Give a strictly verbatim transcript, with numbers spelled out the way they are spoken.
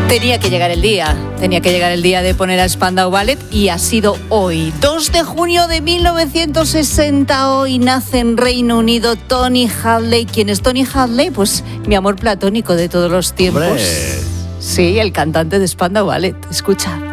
Tenía que llegar el día, tenía que llegar el día de poner a Spandau Ballet y ha sido hoy, dos de junio de mil novecientos sesenta. Hoy nace en Reino Unido Tony Hadley. ¿Quién es Tony Hadley? Pues mi amor platónico de todos los tiempos. ¡Hombre! Sí, el cantante de Spandau Ballet. Escucha.